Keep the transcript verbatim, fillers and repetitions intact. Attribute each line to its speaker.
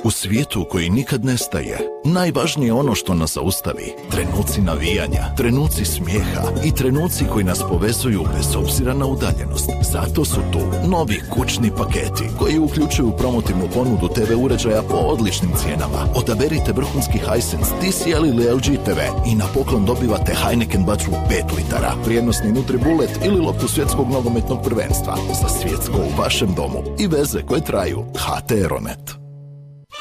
Speaker 1: U svijetu koji nikad nestaje, najvažnije je ono što nas zaustavi. Trenuci navijanja, trenuci smijeha i trenuci koji nas povezuju bez obzira na udaljenost. Zato su tu novi kućni paketi koji uključuju promotivnu ponudu te ve uređaja po odličnim cijenama. Odaberite vrhunski Hisense, T C L ili L G te ve i na poklon dobivate Heineken vatru pet litara, prijenosni Nutribullet ili loptu svjetskog nogometnog prvenstva za svjetsko u vašem domu i veze koje traju. H T Aeronet.